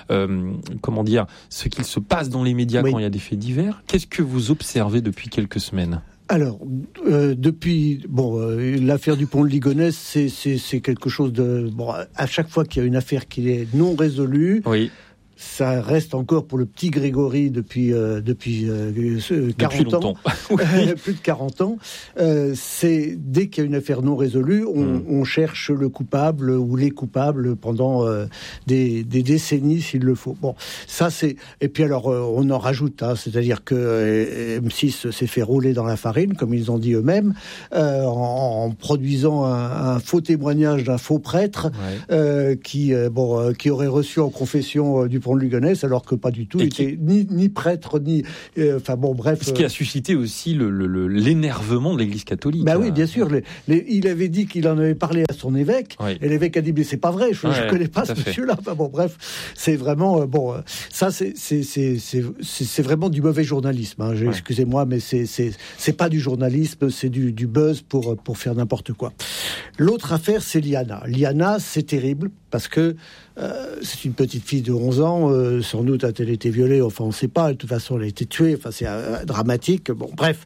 ce qu'il se passe dans les médias quand il y a des faits divers. Qu'est-ce que vous observez depuis quelques semaines ? Alors, l'affaire du pont de Ligonnès, c'est quelque chose de... Bon, à chaque fois qu'il y a une affaire qui est non résolue... Oui. Ça reste encore pour le petit Grégory depuis 40 ans, plus de 40 ans. C'est dès qu'il y a une affaire non résolue, on cherche le coupable ou les coupables pendant des décennies s'il le faut. Bon, ça c'est. Et puis alors on en rajoute, c'est-à-dire que M6 s'est fait rouler dans la farine, comme ils ont dit eux-mêmes, en produisant un faux témoignage d'un faux prêtre qui aurait reçu en confession du pont de Ligonnès, alors que pas du tout, il était ni prêtre, ni... bref... Ce qui a suscité aussi l'énervement de l'Église catholique. Oui, bien sûr. Il avait dit qu'il en avait parlé à son évêque, et l'évêque a dit, mais c'est pas vrai, je ne connais pas ce monsieur-là. C'est vraiment... ça, c'est vraiment du mauvais journalisme. Excusez-moi, mais c'est pas du journalisme, c'est du buzz pour faire n'importe quoi. L'autre affaire, c'est Liana. Liana, c'est terrible, parce que c'est une petite fille de 11 ans, sans doute a-t-elle été violée, enfin on ne sait pas, de toute façon elle a été tuée, enfin c'est dramatique, bon bref.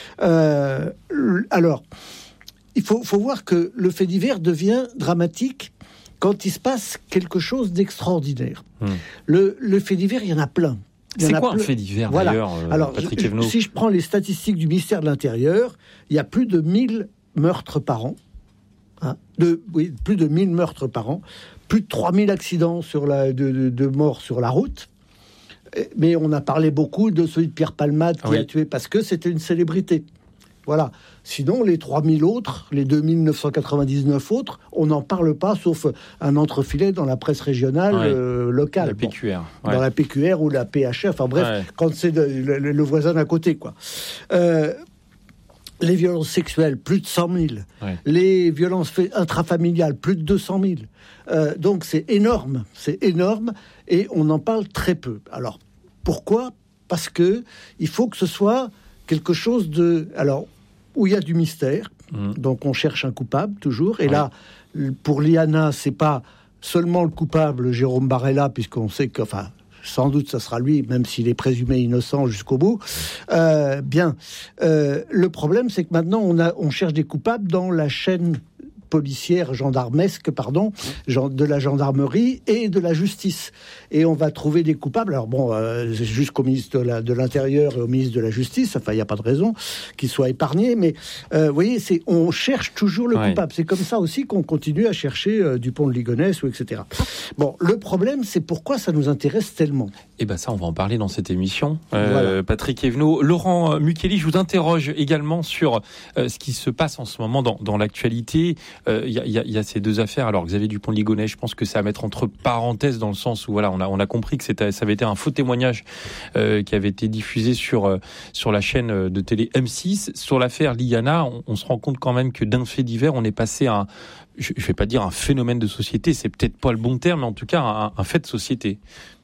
Alors, il faut voir que le fait divers devient dramatique quand il se passe quelque chose d'extraordinaire. Le fait divers, il y en a plein. C'est quoi un fait divers d'ailleurs, Alors, Patrick Evenot ? Si je prends les statistiques du ministère de l'Intérieur, il y a plus de 1000 meurtres par an. Plus de 1000 meurtres par an, plus de 3000 accidents de morts sur la route. Mais on a parlé beaucoup de celui de Pierre Palmade qui a tué parce que c'était une célébrité. Voilà. Sinon, les 3000 autres, les 2999 autres, on n'en parle pas, sauf un entrefilet dans la presse régionale locale. La PQR. Dans la PQR ou la PHR. Enfin bref, quand c'est le voisin d'à côté, quoi. Les violences sexuelles, plus de 100 000. Les violences intrafamiliales, plus de 200 000. Donc c'est énorme, et on en parle très peu. Alors, pourquoi ? Parce que il faut que ce soit quelque chose où il y a du mystère. Donc on cherche un coupable, toujours. Et là, pour Liana, c'est pas seulement le coupable, Jérôme Barella, puisqu'on sait que... sans doute, ça sera lui, même s'il est présumé innocent jusqu'au bout. Le problème, c'est que maintenant, on cherche des coupables dans la chaîne policière, gendarmesque, de la gendarmerie et de la justice. Et on va trouver des coupables. Alors jusqu'au ministre de l'Intérieur et au ministre de la Justice, il n'y a pas de raison qu'ils soient épargnés, mais vous voyez, on cherche toujours le coupable. C'est comme ça aussi qu'on continue à chercher du pont de Ligonnès, etc. Bon, le problème, c'est pourquoi ça nous intéresse tellement. Eh bien ça, on va en parler dans cette émission. Patrick Evenot. Laurent Mukeli, je vous interroge également sur ce qui se passe en ce moment dans l'actualité. Il y a ces deux affaires. Alors Xavier Dupont de Ligonnès, je pense que c'est à mettre entre parenthèses dans le sens où on a compris que ça avait été un faux témoignage qui avait été diffusé sur la chaîne de télé M6. Sur l'affaire Liana, on se rend compte quand même que d'un fait divers, on est passé à je vais pas dire un phénomène de société, c'est peut-être pas le bon terme, mais en tout cas un fait de société.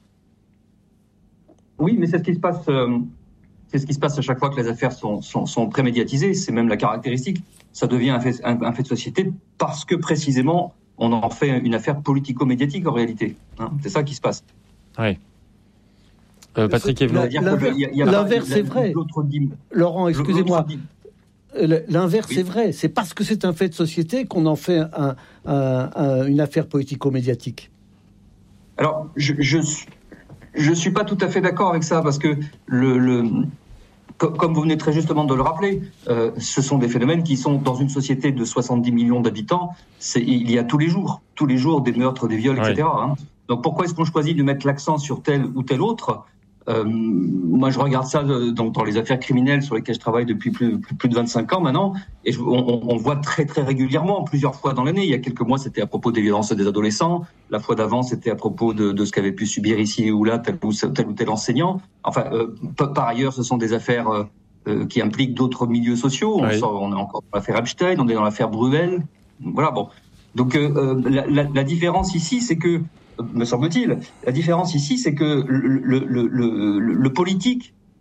Oui, mais c'est ce qui se passe. C'est ce qui se passe à chaque fois que les affaires sont prémédiatisées. C'est même la caractéristique. Ça devient un fait de société parce que précisément on en fait une affaire politico-médiatique en réalité. C'est ça qui se passe. Oui. Patrick Evenot. L'inverse c'est vrai. Laurent, excusez-moi. L'inverse c'est vrai. C'est parce que c'est un fait de société qu'on en fait une affaire politico-médiatique. Alors, je suis pas tout à fait d'accord avec ça parce que comme vous venez très justement de le rappeler, ce sont des phénomènes qui sont dans une société de 70 millions d'habitants. Il y a tous les jours des meurtres, des viols, etc. Donc pourquoi est-ce qu'on choisit de mettre l'accent sur tel ou tel autre ? Moi, je regarde ça dans les affaires criminelles sur lesquelles je travaille depuis plus de 25 ans maintenant, et on voit très très régulièrement, plusieurs fois dans l'année. Il y a quelques mois, c'était à propos des violences des adolescents. La fois d'avant, c'était à propos de ce qu'avait pu subir ici ou là tel ou tel enseignant. Enfin, par ailleurs, ce sont des affaires qui impliquent d'autres milieux sociaux. On est encore dans l'affaire Epstein, on est dans l'affaire Bruel. Voilà, bon. Donc la différence ici, c'est que me semble-t-il, la différence ici, c'est que le politique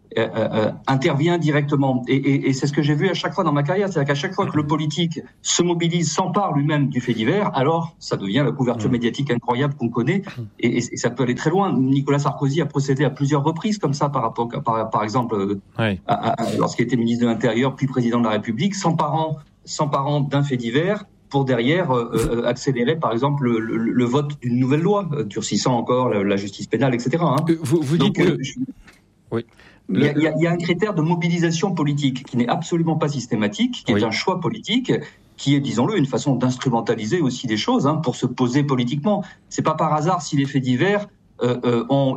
intervient directement. Et c'est ce que j'ai vu à chaque fois dans ma carrière, c'est-à-dire qu'à chaque fois que le politique se mobilise, s'empare lui-même du fait divers, alors ça devient la couverture médiatique incroyable qu'on connaît, et ça peut aller très loin. Nicolas Sarkozy a procédé à plusieurs reprises comme ça, par exemple, lorsqu'il était ministre de l'Intérieur, puis président de la République, s'emparant d'un fait divers, pour derrière accélérer, par exemple, le vote d'une nouvelle loi, durcissant encore la justice pénale, etc. Vous dites que... Oui. Il y a un critère de mobilisation politique qui n'est absolument pas systématique, qui est un choix politique, qui est, disons-le, une façon d'instrumentaliser aussi des choses pour se poser politiquement. C'est pas par hasard si les faits divers ont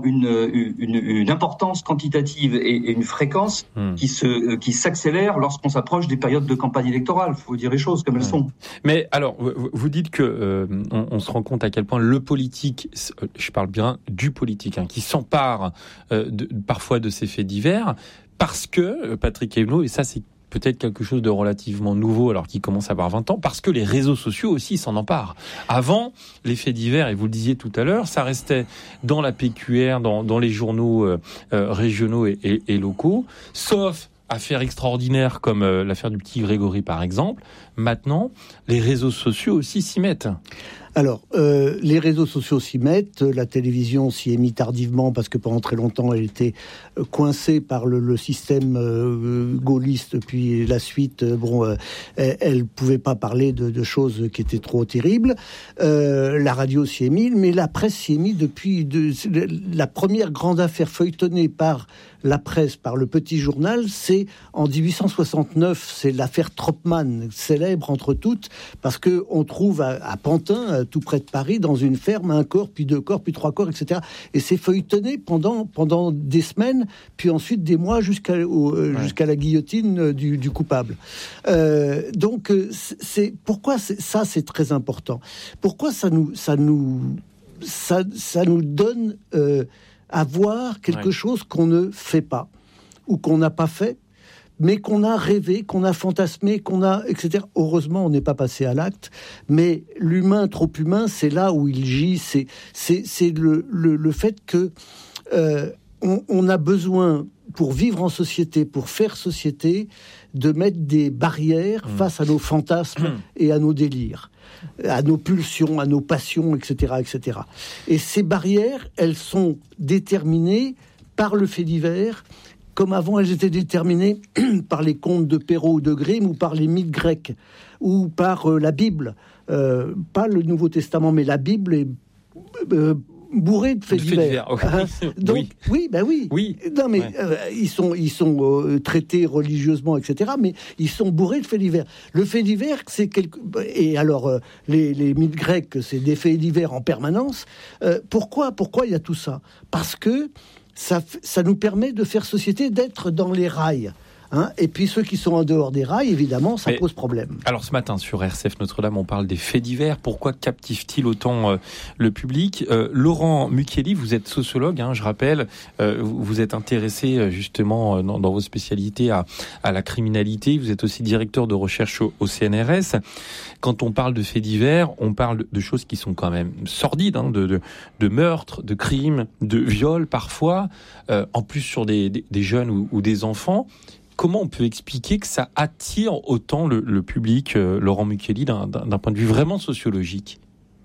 une importance quantitative et une fréquence qui s'accélère lorsqu'on s'approche des périodes de campagne électorale. Il faut dire les choses comme elles sont. Mais alors, vous dites que on se rend compte à quel point le politique, je parle bien du politique, qui s'empare parfois de ces faits divers, parce que, Patrick Evenot, et ça c'est peut-être quelque chose de relativement nouveau alors qu'il commence à avoir 20 ans, parce que les réseaux sociaux aussi s'en emparent. Avant, les faits divers, et vous le disiez tout à l'heure, ça restait dans la PQR, dans les journaux régionaux et locaux, sauf affaires extraordinaires comme l'affaire du petit Grégory par exemple. Maintenant, les réseaux sociaux aussi s'y mettent. Alors, les réseaux sociaux s'y mettent, la télévision s'y est mise tardivement parce que pendant très longtemps elle était coincée par le système gaulliste, puis la suite, elle pouvait pas parler de choses qui étaient trop terribles. La radio s'y est mise, mais la presse s'y est mise depuis la première grande affaire feuilletonnée par la presse, par le petit journal, c'est en 1869, c'est l'affaire Tropman, célèbre entre toutes, parce que on trouve à Pantin, tout près de Paris, dans une ferme, un corps, puis 2 corps, puis 3 corps, etc. Et c'est feuilletonné pendant des semaines, puis ensuite des mois jusqu'à la guillotine du coupable. Donc, c'est pourquoi ça c'est très important. Pourquoi ça nous donne à voir quelque chose qu'on ne fait pas, ou qu'on n'a pas fait, mais qu'on a rêvé, qu'on a fantasmé, etc. Heureusement, on n'est pas passé à l'acte, mais l'humain trop humain, c'est là où il gît, c'est le fait que on a besoin, pour vivre en société, pour faire société, de mettre des barrières face à nos fantasmes et à nos délires, à nos pulsions, à nos passions, etc., etc. Et ces barrières, elles sont déterminées par le fait divers, comme avant elles étaient déterminées par les contes de Perrault ou de Grimm, ou par les mythes grecs, ou par la Bible. Pas le Nouveau Testament, mais la Bible est bourré de faits divers. Donc, oui. Non, mais ils sont traités religieusement, etc. Mais ils sont bourrés de faits divers. Le fait divers, c'est et alors les mythes grecs, c'est des faits divers en permanence. Pourquoi il y a tout ça ? Parce que ça nous permet de faire société, d'être dans les rails. Et puis ceux qui sont en dehors des rails, évidemment, ça pose problème. Alors ce matin sur RCF Notre-Dame, on parle des faits divers. Pourquoi captive-t-il autant le public ? Laurent Mucchielli, vous êtes sociologue, je rappelle. Vous êtes intéressé justement dans vos spécialités à la criminalité. Vous êtes aussi directeur de recherche au CNRS. Quand on parle de faits divers, on parle de choses qui sont quand même sordides, de meurtres, de crimes, de viols parfois, en plus sur des jeunes ou des enfants. Comment on peut expliquer que ça attire autant le public, Laurent Mucchielli, d'un point de vue vraiment sociologique ?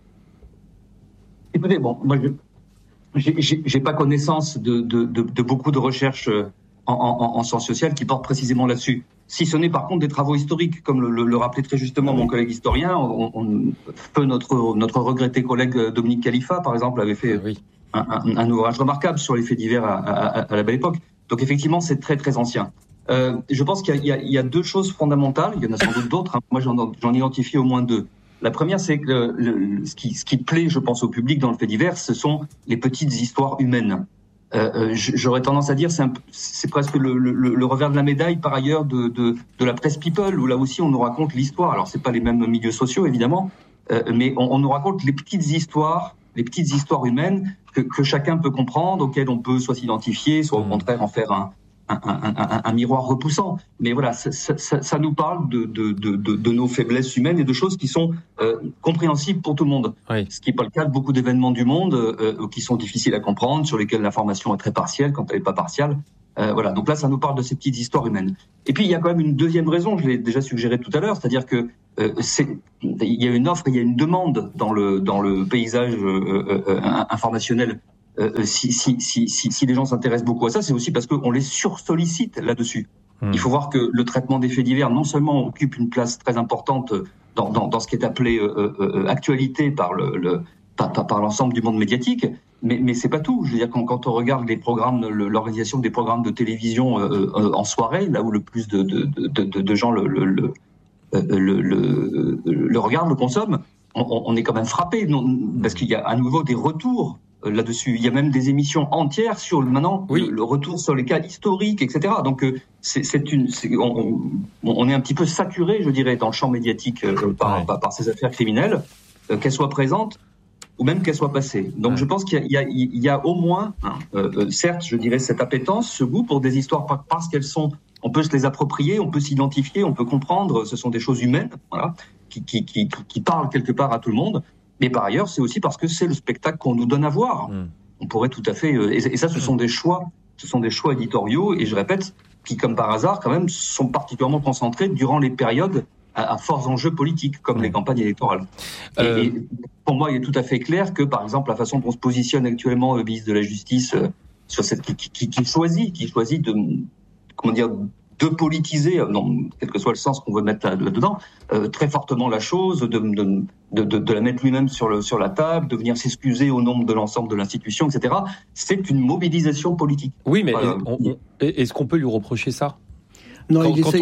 Écoutez, moi, j'ai pas connaissance de beaucoup de recherches en sciences sociales qui portent précisément là-dessus. Si ce n'est par contre des travaux historiques, comme le rappelait très justement mon collègue historien, notre regretté collègue Dominique Khalifa, par exemple, avait fait un ouvrage remarquable sur les faits divers à la belle époque. Donc effectivement, c'est très très ancien. Je pense qu'il y a 2 choses fondamentales. Il y en a sans doute d'autres. Moi, j'en identifie au moins 2. La première, c'est que ce qui plaît, je pense, au public dans le fait divers, ce sont les petites histoires humaines. J'aurais tendance à dire, c'est presque le revers de la médaille, par ailleurs, de la presse people, où là aussi on nous raconte l'histoire. Alors, c'est pas les mêmes milieux sociaux, évidemment, mais on nous raconte les petites histoires humaines que chacun peut comprendre, auxquelles on peut soit s'identifier, soit au contraire en faire un miroir repoussant. Mais voilà, ça nous parle de nos faiblesses humaines et de choses qui sont compréhensibles pour tout le monde. Oui. Ce qui n'est pas le cas de beaucoup d'événements du monde qui sont difficiles à comprendre, sur lesquels l'information est très partielle quand elle n'est pas partielle. Voilà, donc là, ça nous parle de ces petites histoires humaines. Et puis, il y a quand même une deuxième raison, je l'ai déjà suggéré tout à l'heure, c'est-à-dire que il y a une offre, il y a une demande dans le paysage informationnel. Si les gens s'intéressent beaucoup à ça, c'est aussi parce qu'on les sursollicite là-dessus. Il faut voir que le traitement des faits divers, non seulement occupe une place très importante dans ce qui est appelé actualité par l'ensemble du monde médiatique, mais c'est pas tout. Je veux dire, quand on regarde les programmes, l'organisation des programmes de télévision en soirée, là où le plus de gens le regardent, le consomment, on est quand même frappé, parce qu'il y a à nouveau des retours là-dessus. Il y a même des émissions entières sur le retour sur les cas historiques, etc. Donc on est un petit peu saturé, je dirais, dans le champ médiatique par ces affaires criminelles, qu'elles soient présentes ou même qu'elles soient passées. Donc je pense qu'il y a au moins, certes, je dirais, cette appétence, ce goût pour des histoires parce qu'elles sont, on peut se les approprier, on peut s'identifier, on peut comprendre, ce sont des choses humaines, voilà, qui parlent quelque part à tout le monde. Mais par ailleurs, c'est aussi parce que c'est le spectacle qu'on nous donne à voir. On pourrait tout à fait, et ça, ce sont des choix éditoriaux, et je répète, qui, comme par hasard, quand même, sont particulièrement concentrés durant les périodes à forts enjeux politiques, comme les campagnes électorales. Et pour moi, il est tout à fait clair que, par exemple, la façon dont se positionne actuellement le ministre de la Justice sur cette, qui choisit de politiser, quel que soit le sens qu'on veut mettre là-dedans, très fortement la chose, de la mettre lui-même sur la table, de venir s'excuser au nom de l'ensemble de l'institution, etc. C'est une mobilisation politique. Oui, mais est-ce qu'on peut lui reprocher ça ? Non,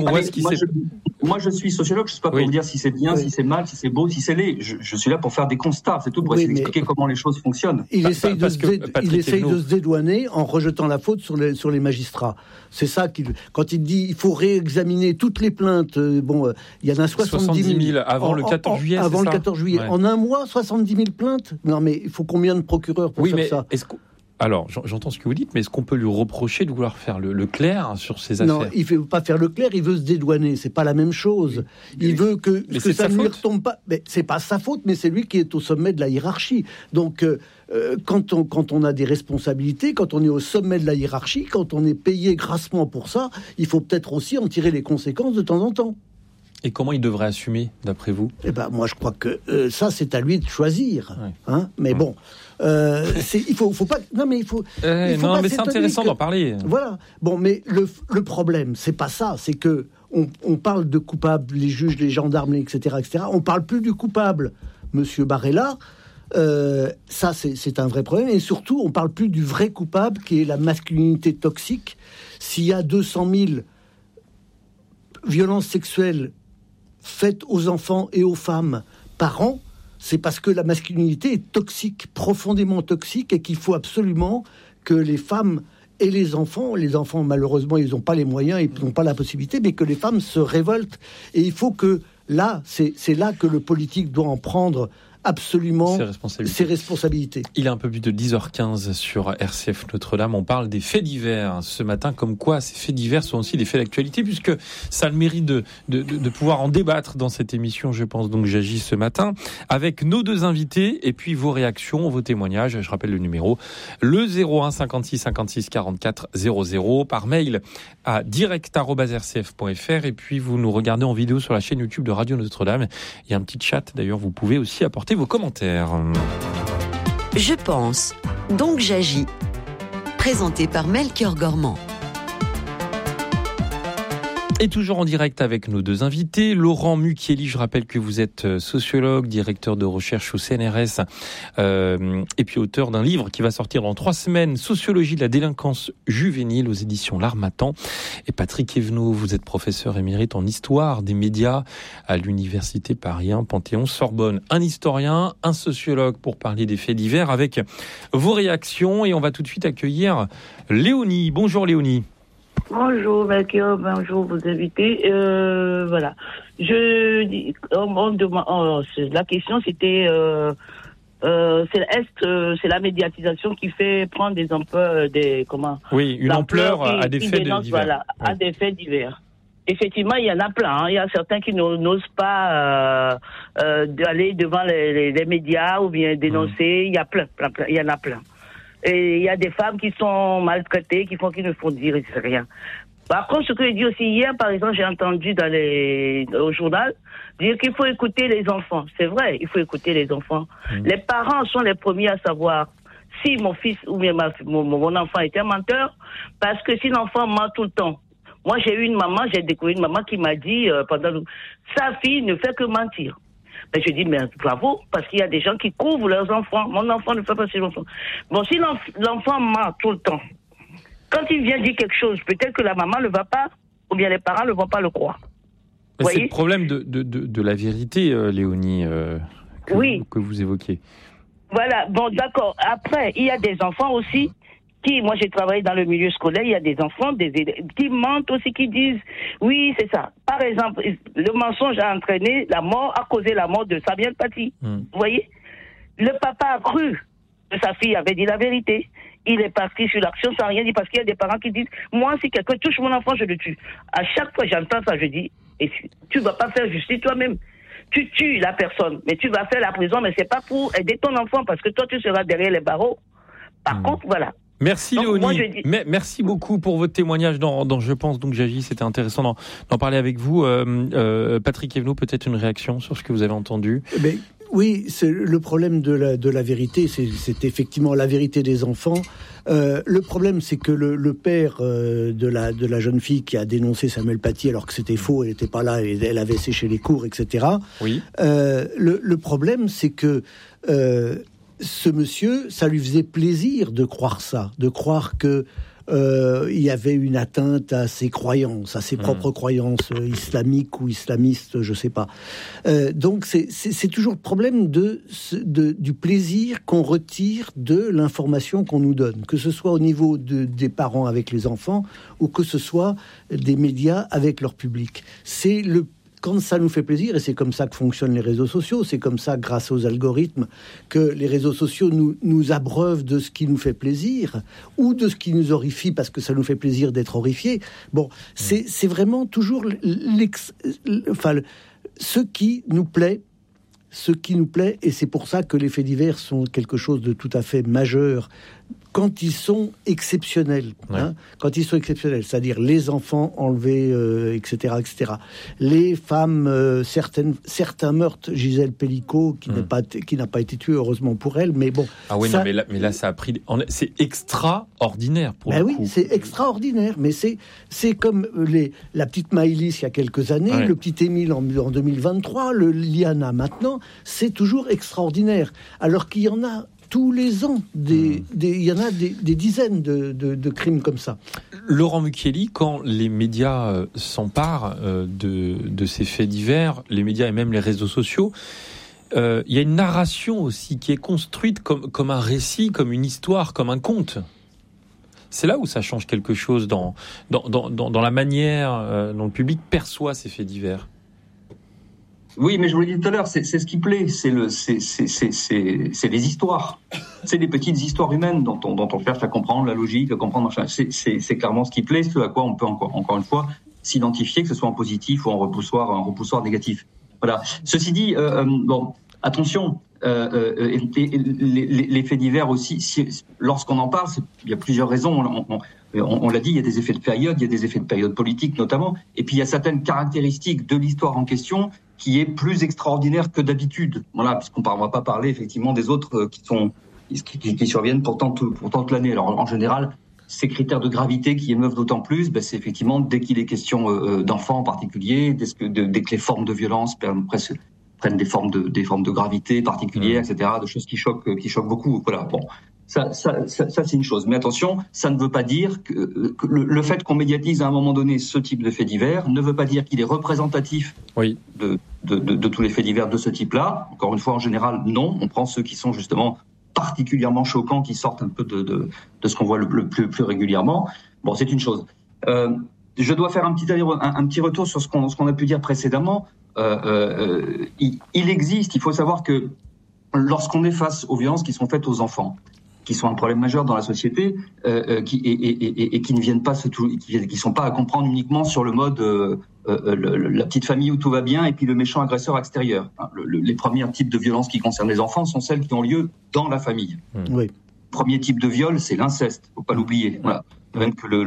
moi, je suis sociologue, je ne sais pas pour vous dire si c'est bien, si c'est mal, si c'est beau, si c'est laid. Je suis là pour faire des constats, c'est tout, pour essayer d'expliquer comment les choses fonctionnent. Il essaye de se dédouaner en rejetant la faute sur les magistrats. C'est ça quand il dit il faut réexaminer toutes les plaintes. Il y en a 70 000 avant le 14 juillet. Avant le 14 juillet. Ouais. En un mois, 70 000 plaintes. Non, mais il faut combien de procureurs pour faire ça ? Alors, j'entends ce que vous dites, mais est-ce qu'on peut lui reprocher de vouloir faire le clair sur ces affaires ? Non, il ne veut pas faire le clair, il veut se dédouaner. C'est pas la même chose. Il veut que ça ne lui retombe pas. Mais c'est pas sa faute, mais c'est lui qui est au sommet de la hiérarchie. Donc, quand on a des responsabilités, quand on est au sommet de la hiérarchie, quand on est payé grassement pour ça, il faut peut-être aussi en tirer les conséquences de temps en temps. Et comment il devrait assumer, d'après vous ? Moi, je crois que ça, c'est à lui de choisir. Ouais. Mais bon, il faut pas. Non, mais il faut. Non, mais c'est intéressant d'en parler. Voilà. Bon, mais le problème, c'est pas ça. C'est que on parle de coupables, les juges, les gendarmes, etc., etc. On parle plus du coupable, Monsieur Barella. Ça, c'est un vrai problème. Et surtout, on parle plus du vrai coupable, qui est la masculinité toxique. S'il y a 200 000 violences sexuelles faites aux enfants et aux femmes par an, c'est parce que la masculinité est toxique, profondément toxique, et qu'il faut absolument que les femmes et les enfants malheureusement ils n'ont pas les moyens, ils n'ont pas la possibilité, mais que les femmes se révoltent, et il faut que là, c'est là que le politique doit en prendre absolument ses responsabilités. Il est un peu plus de 10h15 sur RCF Notre-Dame. On parle des faits divers ce matin, comme quoi ces faits divers sont aussi des faits d'actualité, puisque ça a le mérite de pouvoir en débattre dans cette émission, je pense. Donc j'agis ce matin avec nos deux invités et puis vos réactions, vos témoignages. Je rappelle le numéro, le 01 56 56 44 00, par mail à direct@rcf.fr, et puis vous nous regardez en vidéo sur la chaîne YouTube de Radio Notre-Dame. Il y a un petit chat, d'ailleurs, vous pouvez aussi apporter vos commentaires. Je pense, donc j'agis. Présenté par Melchior Gormand. Et toujours en direct avec nos deux invités, Laurent Mucchielli, je rappelle que vous êtes sociologue, directeur de recherche au CNRS, et puis auteur d'un livre qui va sortir dans 3 semaines, Sociologie de la délinquance juvénile aux éditions L'Harmattan. Et Patrick Evenot, vous êtes professeur émérite en histoire des médias à l'université Paris 1 Panthéon-Sorbonne. Un historien, un sociologue pour parler des faits divers avec vos réactions. Et on va tout de suite accueillir Léonie. Bonjour Léonie. Bonjour Melchior, bonjour vos invités. Voilà. La question c'était c'est la médiatisation qui fait prendre des ampleurs, une ampleur à des faits divers. Voilà, à des faits divers. Effectivement, il y en a plein. Il y a certains qui n'osent pas aller devant les médias ou bien dénoncer. Il y a plein. Il y en a plein. Et il y a des femmes qui sont maltraitées, qui ne font dire rien. Par contre, ce que j'ai dit aussi hier, par exemple, j'ai entendu au journal dire qu'il faut écouter les enfants. C'est vrai, il faut écouter les enfants. Les parents sont les premiers à savoir si mon fils ou bien mon enfant est un menteur, parce que si l'enfant ment tout le temps. Moi, j'ai découvert une maman qui m'a dit sa fille ne fait que mentir. Ben, je dis, mais bravo, parce qu'il y a des gens qui couvrent leurs enfants. Mon enfant ne fait pas ses enfants. Bon, si l'enfant ment tout le temps, quand il vient dire quelque chose, peut-être que la maman ne va pas, ou bien les parents ne vont pas le croire. C'est le problème de la vérité, Léonie, que vous évoquez. Voilà, bon, d'accord. Après, il y a des enfants aussi moi j'ai travaillé dans le milieu scolaire, il y a des enfants qui mentent aussi, qui disent, oui, c'est ça. Par exemple, le mensonge a causé la mort de Samuel Paty. Vous voyez? Le papa a cru que sa fille avait dit la vérité. Il est parti sur l'action sans rien dire, parce qu'il y a des parents qui disent, moi, si quelqu'un touche mon enfant, je le tue. À chaque fois j'entends ça, je dis, et tu vas pas faire justice toi-même. Tu tues la personne, mais tu vas faire la prison, mais c'est pas pour aider ton enfant, parce que toi, tu seras derrière les barreaux. Par contre, voilà. Merci Léonie, merci beaucoup pour votre témoignage dans Je pense donc j'agis, c'était intéressant d'en parler avec vous. Patrick Evenot, peut-être une réaction sur ce que vous avez entendu? Oui, c'est le problème de la vérité, c'est effectivement la vérité des enfants. Le problème, c'est que le père de la jeune fille qui a dénoncé Samuel Paty alors que c'était faux, elle n'était pas là, elle avait séché les cours, etc. Oui. Le problème, c'est que ce monsieur, ça lui faisait plaisir de croire ça, de croire que il y avait une atteinte à ses croyances, à ses propres croyances islamiques ou islamistes, je sais pas. Donc c'est toujours le problème du plaisir qu'on retire de l'information qu'on nous donne, que ce soit au niveau des parents avec les enfants ou que ce soit des médias avec leur public. Quand ça nous fait plaisir, et c'est comme ça que fonctionnent les réseaux sociaux, c'est comme ça, grâce aux algorithmes, que les réseaux sociaux nous abreuvent de ce qui nous fait plaisir, ou de ce qui nous horrifie, parce que ça nous fait plaisir d'être horrifiés. Bon, c'est vraiment toujours ce qui nous plaît, et c'est pour ça que les faits divers sont quelque chose de tout à fait majeur, quand ils sont exceptionnels, quand ils sont exceptionnels, c'est-à-dire les enfants enlevés, etc., etc. Les femmes, certains meurtres, Gisèle Pellicot, qui n'a pas été tuée, heureusement pour elle, mais bon. Ah oui, mais là, ça a pris. C'est extraordinaire pour le coup. Oui, c'est extraordinaire, mais c'est comme la petite Maëlys il y a quelques années, le petit Émile en 2023, le Liana maintenant, c'est toujours extraordinaire, alors qu'il y en a tous les ans, il y en a des dizaines de crimes comme ça. Laurent Mucchielli, quand les médias s'emparent de ces faits divers, les médias et même les réseaux sociaux, il y a une narration aussi qui est construite comme un récit, comme une histoire, comme un conte. C'est là où ça change quelque chose dans la manière dont le public perçoit ces faits divers. Oui, mais je vous l'ai dit tout à l'heure, c'est ce qui plaît, c'est les histoires, c'est les petites histoires humaines dont on cherche à comprendre la logique, à comprendre. Enfin, c'est clairement ce qui plaît, ce à quoi on peut encore une fois s'identifier, que ce soit en positif ou en repoussoir négatif. Voilà. Ceci dit, attention, les faits divers aussi. Lorsqu'on en parle, il y a plusieurs raisons. On l'a dit, il y a des effets de période, il y a des effets de période politique notamment, et puis il y a certaines caractéristiques de l'histoire en question qui est plus extraordinaire que d'habitude. Voilà, puisqu'on ne va pas parler effectivement des autres qui surviennent pourtant toute l'année. Alors en général, ces critères de gravité qui émeuvent d'autant plus, c'est effectivement dès qu'il est question d'enfants en particulier, dès que les formes de violence prennent des formes de gravité particulières, etc., de choses qui choquent beaucoup. Voilà, bon. Ça, c'est une chose. Mais attention, ça ne veut pas dire que le fait qu'on médiatise à un moment donné ce type de faits divers ne veut pas dire qu'il est représentatif de tous les faits divers de ce type-là. Encore une fois, en général, non. On prend ceux qui sont justement particulièrement choquants, qui sortent un peu de ce qu'on voit le plus régulièrement. Bon, c'est une chose. Je dois faire un petit retour sur ce qu'on a pu dire précédemment. Il existe, il faut savoir que lorsqu'on est face aux violences qui sont faites aux enfants, qui sont un problème majeur dans la société, qui ne viennent pas qui sont pas à comprendre uniquement sur le mode la petite famille où tout va bien et puis le méchant agresseur extérieur. Les premiers types de violences qui concernent les enfants sont celles qui ont lieu dans la famille. Oui. premier type de viol, c'est l'inceste. Faut pas l'oublier. Voilà. De même que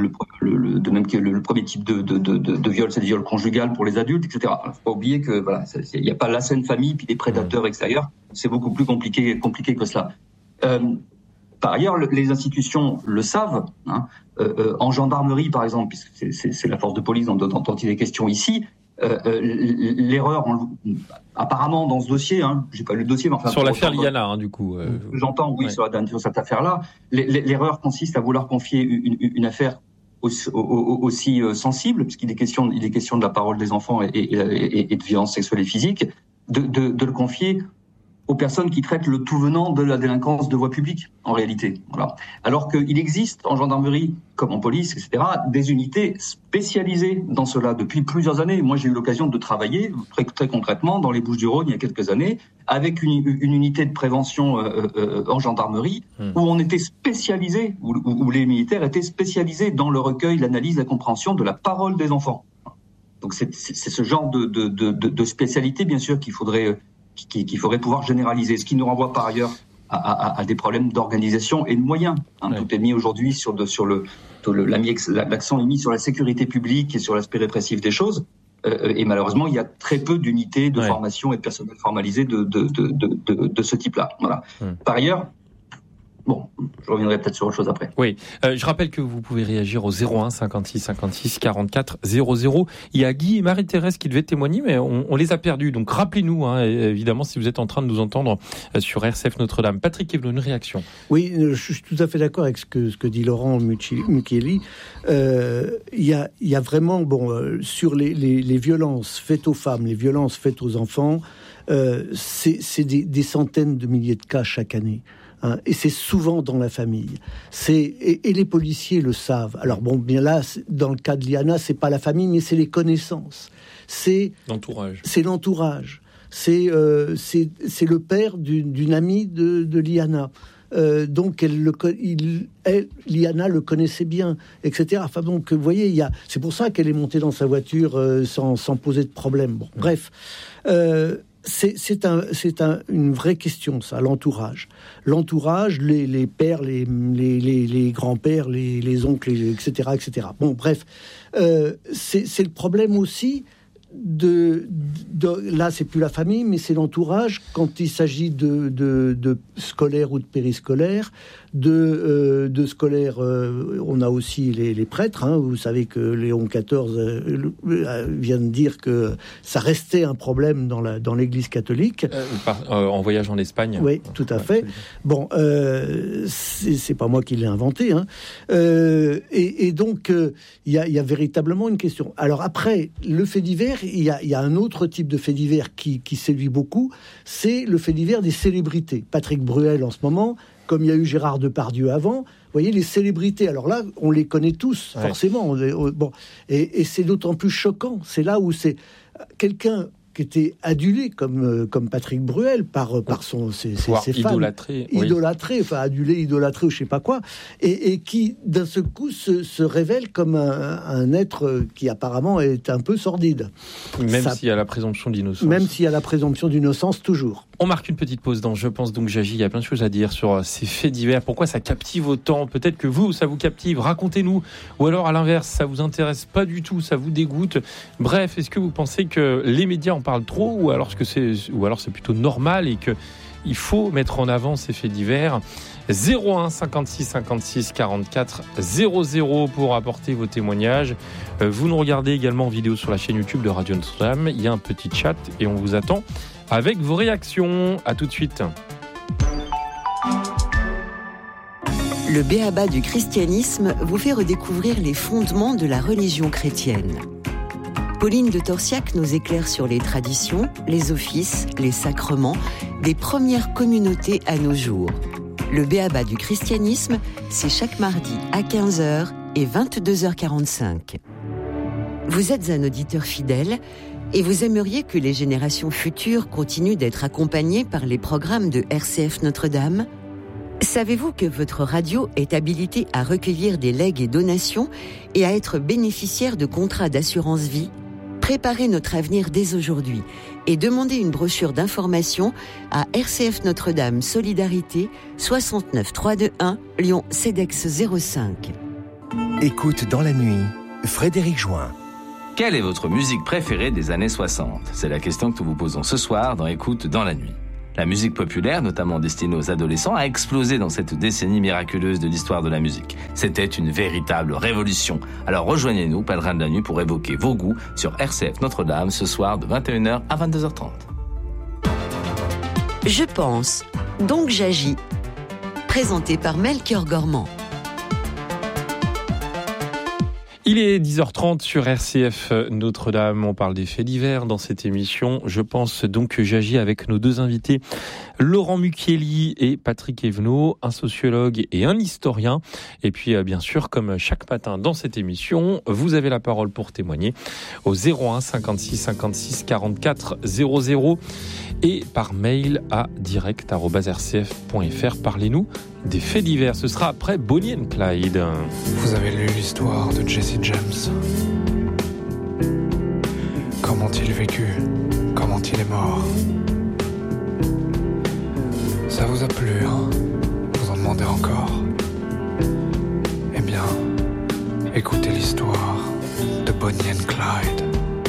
le premier type de viol, c'est le viol conjugal pour les adultes, etc. Il faut pas oublier que voilà, il n'y a pas la saine famille puis des prédateurs extérieurs. C'est beaucoup plus compliqué que cela. Par ailleurs, les institutions le savent. En gendarmerie, par exemple, puisque c'est la force de police dont il est question ici. L'erreur, apparemment dans ce dossier, j'ai pas lu le dossier, mais enfin sur l'affaire Liana, du coup. J'entends, oui, ouais. sur cette affaire-là, l'erreur consiste à vouloir confier une affaire aussi sensible, puisqu'il est question de la parole des enfants et de violences sexuelles et physiques, de le confier aux personnes qui traitent le tout venant de la délinquance de voie publique, en réalité. Voilà. Alors qu'il existe en gendarmerie, comme en police, etc., des unités spécialisées dans cela depuis plusieurs années. Moi, j'ai eu l'occasion de travailler très, très concrètement dans les Bouches-du-Rhône il y a quelques années, avec une unité de prévention en gendarmerie, où on était spécialisé, où les militaires étaient spécialisés dans le recueil, l'analyse, la compréhension de la parole des enfants. Donc c'est ce genre de spécialité, bien sûr, qu'il faudrait pouvoir généraliser, ce qui nous renvoie par ailleurs à des problèmes d'organisation et de moyens. Tout est mis aujourd'hui l'accent est mis sur la sécurité publique et sur l'aspect répressif des choses. Et malheureusement, il y a très peu d'unités de formation et de personnel formalisé de ce type-là. Voilà. Par ailleurs, bon, je reviendrai peut-être sur autre chose après. Oui, je rappelle que vous pouvez réagir au 01 56 56 44 00. Il y a Guy et Marie-Thérèse qui devaient témoigner, mais on les a perdus. Donc rappelez-nous, évidemment, si vous êtes en train de nous entendre sur RCF Notre-Dame. Patrick Evenot, une réaction. Oui, je suis tout à fait d'accord avec ce que dit Laurent Mucchielli. Il y a vraiment, sur les violences faites aux femmes, les violences faites aux enfants, c'est des centaines de milliers de cas chaque année. Et c'est souvent dans la famille. Et les policiers le savent. Alors bien là, dans le cas de Liana, c'est pas la famille, mais c'est les connaissances. C'est l'entourage. C'est l'entourage. C'est le père d'une amie de Liana. Donc Liana le connaissait bien, etc. Enfin donc, vous voyez, c'est pour ça qu'elle est montée dans sa voiture sans poser de problème. Bon, bref. C'est une vraie question, ça, l'entourage. L'entourage, les pères, les grands-pères, les oncles, etc., etc. Bon, bref, c'est le problème aussi là, c'est plus la famille, mais c'est l'entourage quand il s'agit de scolaires ou de périscolaires, de scolaires. On a aussi les prêtres. Vous savez que Léon XIV vient de dire que ça restait un problème dans l'Église catholique. En voyage en Espagne. Oui, tout à fait. Bon, c'est pas moi qui l'ai inventé. Et donc, il y a véritablement une question. Alors après, le fait divers, il y a un autre type de fait divers qui séduit beaucoup, c'est le fait divers des célébrités. Patrick Bruel en ce moment, comme il y a eu Gérard Depardieu avant, vous voyez, les célébrités, alors là, on les connaît tous, forcément. Et c'est d'autant plus choquant. C'est là où c'est quelqu'un qui était adulé comme Patrick Bruel par ses fans, idolâtré, enfin adulé, idolâtré ou je sais pas quoi, et qui d'un seul coup se révèle comme un être qui apparemment est un peu sordide. Même s'il y a la présomption d'innocence. Même s'il y a la présomption d'innocence toujours. On marque une petite pause dans Je pense donc j'agis. Il y a plein de choses à dire sur ces faits divers. Pourquoi ça captive autant ? Peut-être que vous, ça vous captive. Racontez-nous. Ou alors, à l'inverse, ça vous intéresse pas du tout, ça vous dégoûte. Bref, est-ce que vous pensez que les médias en parlent trop ou alors c'est plutôt normal et que il faut mettre en avant ces faits divers ? 01 56 56 44 00 pour apporter vos témoignages. Vous nous regardez également en vidéo sur la chaîne YouTube de Radio Notre-Dame. Il y a un petit chat et on vous attend avec vos réactions. À tout de suite. Le b.a.-ba du christianisme vous fait redécouvrir les fondements de la religion chrétienne. Pauline de Torsiac nous éclaire sur les traditions, les offices, les sacrements des premières communautés à nos jours. Le b.a.-ba du christianisme, c'est chaque mardi à 15h et 22h45. Vous êtes un auditeur fidèle et vous aimeriez que les générations futures continuent d'être accompagnées par les programmes de RCF Notre-Dame ? Savez-vous que votre radio est habilitée à recueillir des legs et donations et à être bénéficiaire de contrats d'assurance vie ? Préparez notre avenir dès aujourd'hui et demandez une brochure d'information à RCF Notre-Dame Solidarité 69 321 Lyon CEDEX 05. Écoute dans la nuit, Frédéric Join. Quelle est votre musique préférée des années 60 ? C'est la question que nous vous posons ce soir dans Écoute dans la nuit. La musique populaire, notamment destinée aux adolescents, a explosé dans cette décennie miraculeuse de l'histoire de la musique. C'était une véritable révolution. Alors rejoignez-nous, pèlerins de la nuit, pour évoquer vos goûts sur RCF Notre-Dame ce soir de 21h à 22h30. Je pense, donc j'agis. Présenté par Melchior Gormand. Il est 10h30 sur RCF Notre-Dame. On parle des faits divers dans cette émission. Je pense donc que j'agis avec nos deux invités, Laurent Mucchielli et Patrick Evenot, un sociologue et un historien. Et puis, bien sûr, comme chaque matin dans cette émission, vous avez la parole pour témoigner au 01 56 56 44 00 et par mail à direct@rcf.fr. Parlez-nous des faits divers. Ce sera après Bonnie and Clyde. Vous avez lu l'histoire de Jesse James. Comment a-t-il vécu ? Comment il est mort ? Ça vous a plu, hein ? Vous en demandez encore ? Eh bien, écoutez l'histoire de Bonnie and Clyde.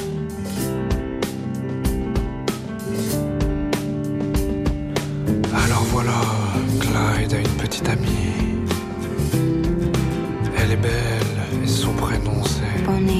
Alors voilà, Clyde a une petite amie. Elle est belle et son prénom c'est...